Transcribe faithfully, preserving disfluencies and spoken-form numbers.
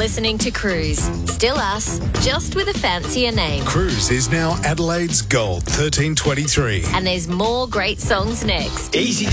listening to Cruise. Still us, just with a fancier name. Cruise is now Adelaide's Gold thirteen twenty-three. And there's more great songs next. Easy